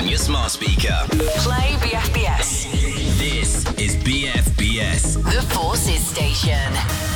on your smart speaker. Play BFBS. This is BFBS. The Forces Station.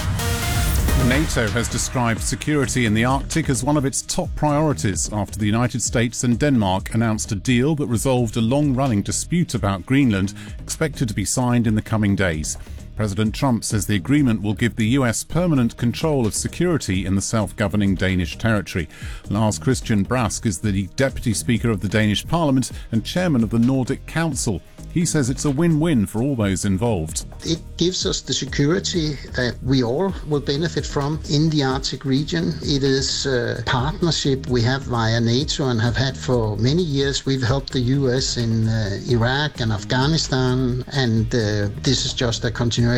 NATO has described security in the Arctic as one of its top priorities after the United States and Denmark announced a deal that resolved a long-running dispute about Greenland, expected to be signed in the coming days. President Trump says the agreement will give the US permanent control of security in the self-governing Danish territory. Lars Christian Brask is the Deputy Speaker of the Danish Parliament and Chairman of the Nordic Council. He says it's a win-win for all those involved. It gives us the security that we all will benefit from in the Arctic region. It is a partnership we have via NATO and have had for many years. We've helped the US in Iraq and Afghanistan, and this is just a continuation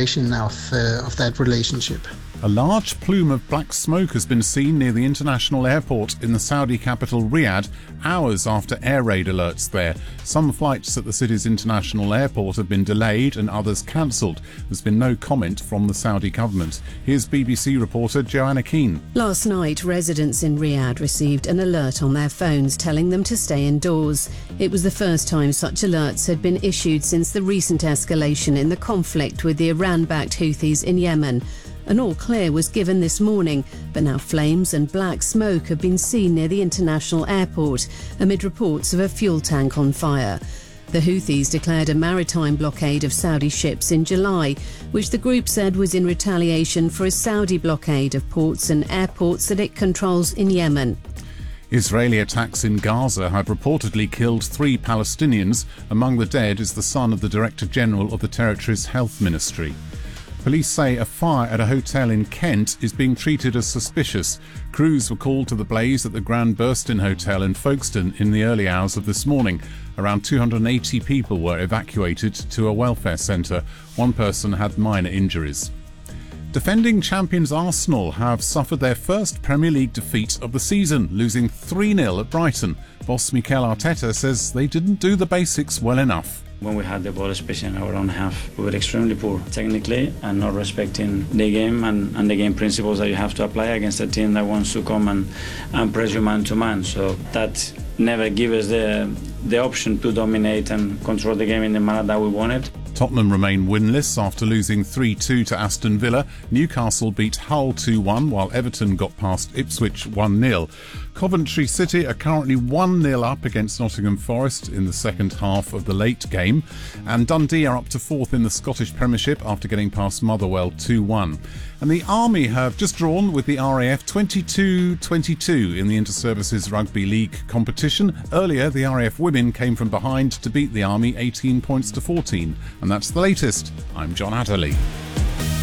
of that relationship. A large plume of black smoke has been seen near the international airport in the Saudi capital Riyadh, hours after air raid alerts there. Some flights at the city's international airport have been delayed and others cancelled. There's been no comment from the Saudi government. Here's BBC reporter Joanna Keane. Last night, residents in Riyadh received an alert on their phones telling them to stay indoors. It was the first time such alerts had been issued since the recent escalation in the conflict with the Iran-backed Houthis in Yemen. An all-clear was given this morning, but now flames and black smoke have been seen near the international airport amid reports of a fuel tank on fire. The Houthis declared a maritime blockade of Saudi ships in July, which the group said was in retaliation for a Saudi blockade of ports and airports that it controls in Yemen. Israeli attacks in Gaza have reportedly killed 3 Palestinians. Among the dead is the son of the Director General of the territory's health ministry. Police say a fire at a hotel in Kent is being treated as suspicious. Crews were called to the blaze at the Grand Burston Hotel in Folkestone in the early hours of this morning. Around 280 people were evacuated to a welfare centre. One person had minor injuries. Defending champions Arsenal have suffered their first Premier League defeat of the season, losing 3-0 at Brighton. Boss Mikel Arteta says they didn't do the basics well enough. When we had the ball, especially in our own half, we were extremely poor technically and not respecting the game and the game principles that you have to apply against a team that wants to come and press you man to man. So that never gives us the option to dominate and control the game in the manner that we wanted. Tottenham remain winless after losing 3-2 to Aston Villa. Newcastle beat Hull 2-1 while Everton got past Ipswich 1-0. Coventry City are currently 1-0 up against Nottingham Forest in the second half of the late game. And Dundee are up to 4th in the Scottish Premiership after getting past Motherwell 2-1. And the Army have just drawn with the RAF 22-22 in the Inter-Services Rugby League competition. Earlier, the RAF women came from behind to beat the Army 18 points to 14. And that's the latest. I'm John Adderley.